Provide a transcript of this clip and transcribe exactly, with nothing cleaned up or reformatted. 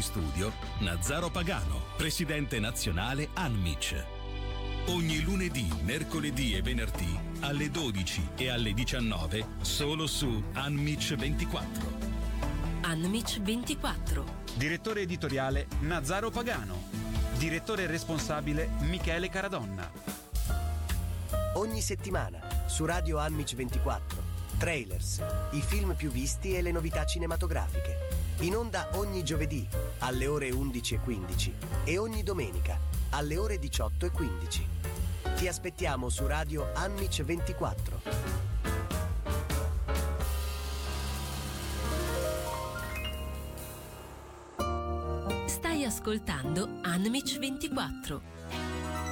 studio Nazzaro Pagano, presidente nazionale ANMIC. Ogni lunedì, mercoledì e venerdì alle dodici e alle diciannove solo su ANMIC ventiquattro. ANMIC ventiquattro. Direttore editoriale Nazzaro Pagano. Direttore responsabile Michele Caradonna. Ogni settimana su Radio ANMIC ventiquattro. Trailers, i film più visti e le novità cinematografiche. In onda ogni giovedì alle ore undici e quindici e ogni domenica alle ore diciotto e quindici. Ti aspettiamo su Radio ANMIC ventiquattro. Stai ascoltando ANMIC ventiquattro.